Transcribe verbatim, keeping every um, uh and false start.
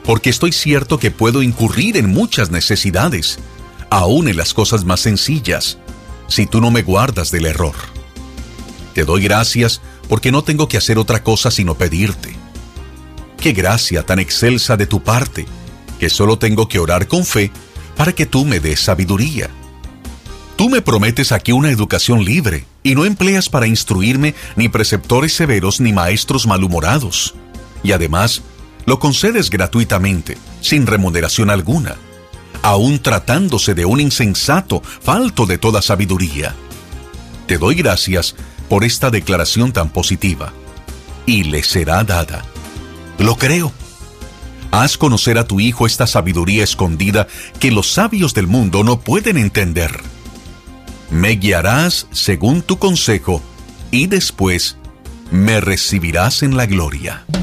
porque estoy cierto que puedo incurrir en muchas necesidades, aún en las cosas más sencillas, si tú no me guardas del error. Te doy gracias porque no tengo que hacer otra cosa sino pedirte. Qué gracia tan excelsa de tu parte, que solo tengo que orar con fe para que tú me des sabiduría. Tú me prometes aquí una educación libre y no empleas para instruirme ni preceptores severos ni maestros malhumorados. Y además, lo concedes gratuitamente, sin remuneración alguna, aun tratándose de un insensato falto de toda sabiduría. Te doy gracias por esta declaración tan positiva, y le será dada. Lo creo. Haz conocer a tu Hijo esta sabiduría escondida que los sabios del mundo no pueden entender. Me guiarás según tu consejo, y después me recibirás en la gloria.